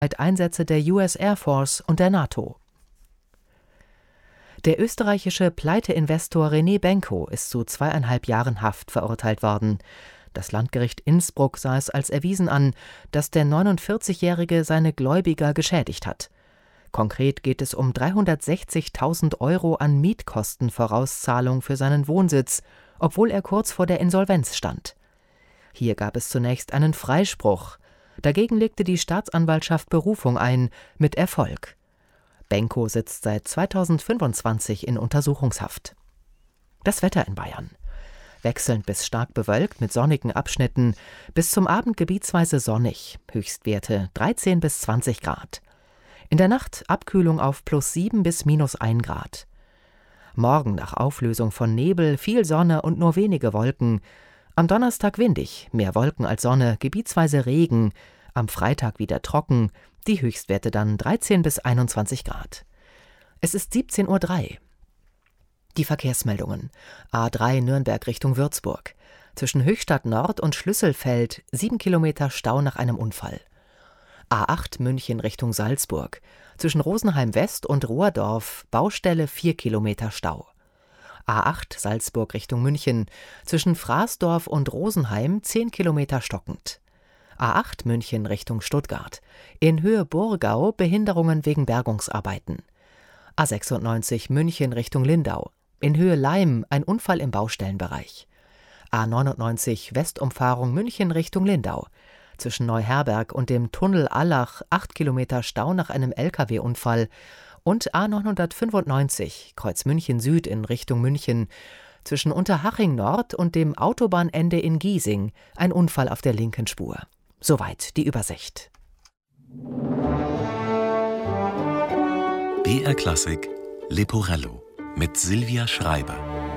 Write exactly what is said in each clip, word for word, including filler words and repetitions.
Einsätze der U S Air Force und der NATO. Der österreichische Pleiteinvestor René Benko ist zu zweieinhalb Jahren Haft verurteilt worden. Das Landgericht Innsbruck sah es als erwiesen an, dass der neunundvierzigjährige seine Gläubiger geschädigt hat. Konkret geht es um dreihundertsechzigtausend Euro an Mietkostenvorauszahlung für seinen Wohnsitz, obwohl er kurz vor der Insolvenz stand. Hier gab es zunächst einen Freispruch. Dagegen legte die Staatsanwaltschaft Berufung ein, mit Erfolg. Benko sitzt seit zweitausendfünfundzwanzig in Untersuchungshaft. Das Wetter in Bayern. Wechselnd bis stark bewölkt mit sonnigen Abschnitten, bis zum Abend gebietsweise sonnig, Höchstwerte dreizehn bis zwanzig Grad. In der Nacht Abkühlung auf plus sieben bis minus ein Grad. Morgen nach Auflösung von Nebel viel Sonne und nur wenige Wolken. Am Donnerstag windig, mehr Wolken als Sonne, gebietsweise Regen. Am Freitag wieder trocken, die Höchstwerte dann dreizehn bis einundzwanzig Grad. Es ist siebzehn Uhr drei. Die Verkehrsmeldungen. A drei Nürnberg Richtung Würzburg. Zwischen Höchstadt Nord und Schlüsselfeld sieben Kilometer Stau nach einem Unfall. A acht München Richtung Salzburg. Zwischen Rosenheim West und Rohrdorf Baustelle vier Kilometer Stau. A acht Salzburg Richtung München. Zwischen Fraßdorf und Rosenheim zehn Kilometer stockend. A acht München Richtung Stuttgart. In Höhe Burgau Behinderungen wegen Bergungsarbeiten. A sechsundneunzig München Richtung Lindau. In Höhe Laim ein Unfall im Baustellenbereich. A neunundneunzig Westumfahrung München Richtung Lindau. Zwischen Neuherberg und dem Tunnel Allach acht Kilometer Stau nach einem L K W-Unfall. Und A neunhundertfünfundneunzig Kreuz München Süd in Richtung München. Zwischen Unterhaching Nord und dem Autobahnende in Giesing ein Unfall auf der linken Spur. Soweit die Übersicht. B R Klassik Leporello mit Silvia Schreiber.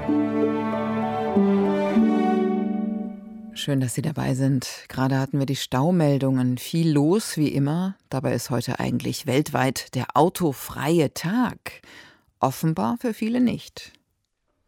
Schön, dass Sie dabei sind. Gerade hatten wir die Staumeldungen. Viel los, wie immer. Dabei ist heute eigentlich weltweit der autofreie Tag. Offenbar für viele nicht.